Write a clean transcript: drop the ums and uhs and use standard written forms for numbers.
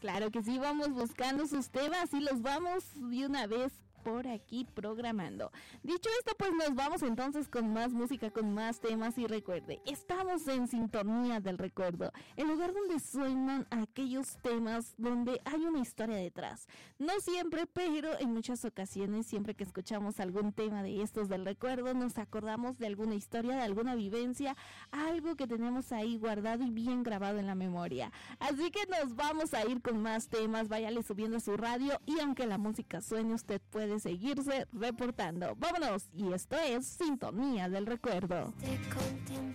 Claro que sí, vamos buscando sus temas y los vamos de una vez por aquí programando. Dicho esto, pues nos vamos entonces con más música, con más temas y recuerde, estamos en Sintonía del Recuerdo, el lugar donde suenan aquellos temas donde hay una historia detrás. No siempre, pero en muchas ocasiones, siempre que escuchamos algún tema de estos del recuerdo, nos acordamos de alguna historia, de alguna vivencia, algo que tenemos ahí guardado y bien grabado en la memoria. Así que nos vamos a ir con más temas, váyale subiendo a su radio y aunque la música suene, usted puede seguirse reportando. Vámonos, y esto es Sintonía del Recuerdo.